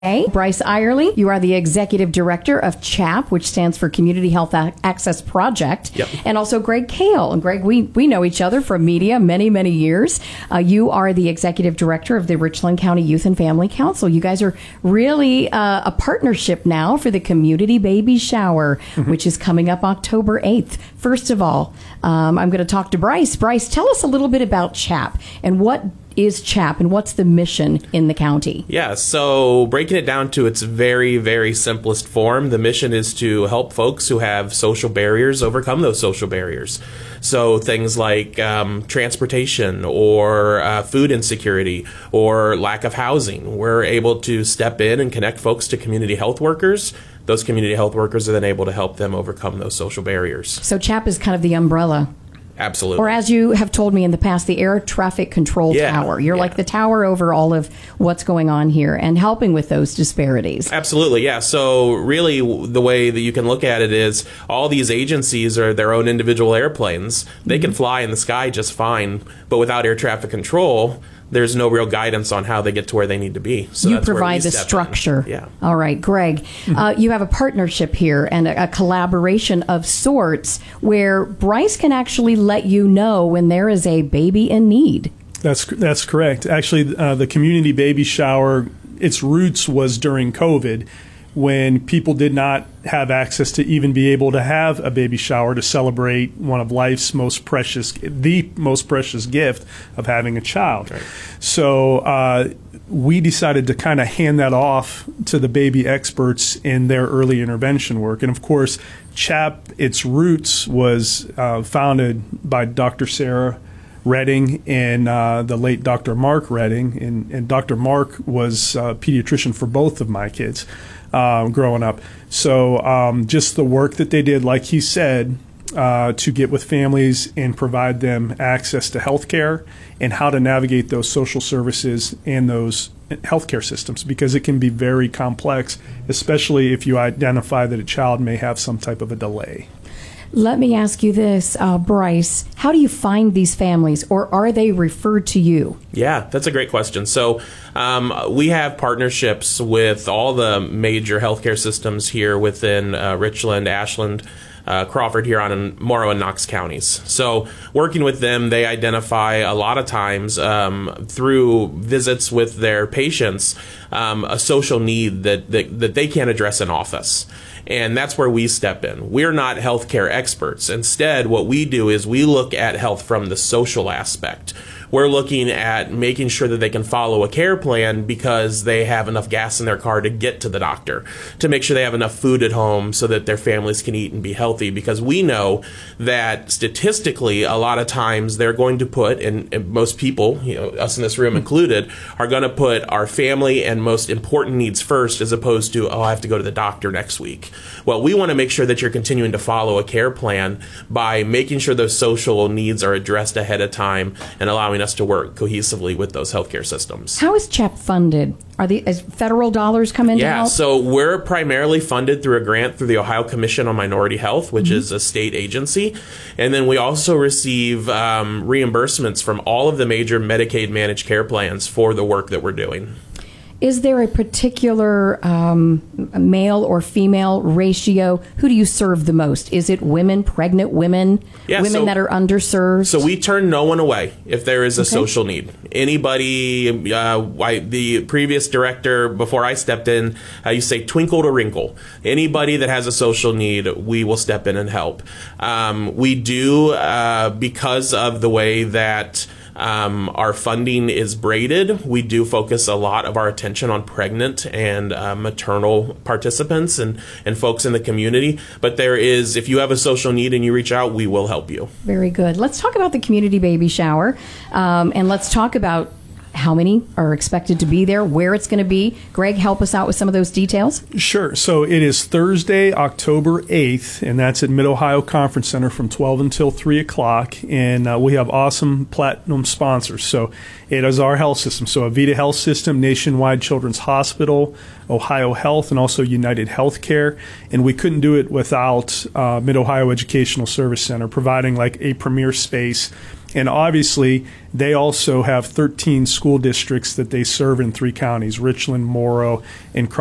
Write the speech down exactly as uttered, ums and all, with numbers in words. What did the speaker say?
Hey, Bryce Ierly, you are the Executive Director of CHAP, which stands for Community Health Access Project, yep. and also Greg Kale. And Greg, we, we know each other from media many, many years. Uh, you are the Executive Director of the Richland County Youth and Family Council. You guys are really uh, a partnership now for the Community Baby Shower, mm-hmm. which is coming up October eighth. First of all, um, I'm going to talk to Bryce. Bryce, tell us a little bit about CHAP and what is CHAP and what's the mission in the county? Yeah, so breaking it down to its very, very simplest form, the mission is to help folks who have social barriers overcome those social barriers. So things like um, transportation or uh, food insecurity or lack of housing. We're able to step in and connect folks to community health workers. Those community health workers are then able to help them overcome those social barriers. So CHAP is kind of the umbrella. Absolutely. Or as you have told me in the past, the air traffic control yeah, tower. You're yeah. like the tower over all of what's going on here and helping with those disparities. Absolutely, yeah. So really the way that you can look at it is all these agencies are their own individual airplanes. They mm-hmm. can fly in the sky just fine, but without air traffic control, there's no real guidance on how they get to where they need to be. So you that's provide the structure. Yeah. All right, Greg, mm-hmm. uh, you have a partnership here and a, a collaboration of sorts where Bryce can actually let you know when there is a baby in need. That's that's correct. Actually, uh, the community baby shower, its roots was during COVID, when people did not have access to even be able to have a baby shower to celebrate one of life's most precious, the most precious gift of having a child. Right. So uh, we decided to kind of hand that off to the baby experts in their early intervention work. And of course, CHAP, its roots was uh, founded by Doctor Sarah Redding and uh, the late Doctor Mark Redding. And, and Doctor Mark was a pediatrician for both of my kids. Um, growing up. So um, just the work that they did, like he said, uh, to get with families and provide them access to health care and how to navigate those social services and those healthcare systems, because it can be very complex, especially if you identify that a child may have some type of a delay. Let me ask you this, uh, Bryce. How do you find these families, or are they referred to you? Yeah, that's a great question. So um, we have partnerships with all the major healthcare systems here within uh, Richland, Ashland, Uh, Crawford, Huron, and Morrow and Knox counties. So working with them, they identify a lot of times um, through visits with their patients um, a social need that, that, that they can't address in office. And that's where we step in. We're not healthcare experts. Instead, what we do is we look at health from the social aspect. We're looking at making sure that they can follow a care plan because they have enough gas in their car to get to the doctor, to make sure they have enough food at home so that their families can eat and be healthy. Because we know that statistically, a lot of times they're going to put, and, and most people, you know, us in this room included, are going to put our family and most important needs first, as opposed to, oh, I have to go to the doctor next week. Well, we want to make sure that you're continuing to follow a care plan by making sure those social needs are addressed ahead of time and allowing us to work cohesively with those healthcare systems. How is CHAP funded? Are the is federal dollars come in yeah, to help? So we're primarily funded through a grant through the Ohio Commission on Minority Health, which mm-hmm. is a state agency. And then we also receive um, reimbursements from all of the major Medicaid managed care plans for the work that we're doing. Is there a particular um, male or female ratio? Who do you serve the most? Is it women, pregnant women, yeah, women so, that are underserved? So we turn no one away if there is a okay. social need. Anybody, uh, I, the previous director, before I stepped in, I used to say twinkle to wrinkle. Anybody that has a social need, we will step in and help. Um, we do, uh, because of the way that Um, our funding is braided, we do focus a lot of our attention on pregnant and uh, maternal participants and, and folks in the community. But there is, if you have a social need and you reach out, we will help you. Very good. Let's talk about the community baby shower, um, and let's talk about how many are expected to be there, where it's going to be. Greg, help us out with some of those details. Sure. So it is Thursday, October eighth, and that's at Mid-Ohio Conference Center from twelve until three o'clock. And uh, we have awesome platinum sponsors. So it is our health system. So Avita Health System, Nationwide Children's Hospital, Ohio Health, and also United Healthcare. And we couldn't do it without uh, Mid-Ohio Educational Service Center, providing like a premier space And obviously, they also have thirteen school districts that they serve in three counties, Richland, Morrow, and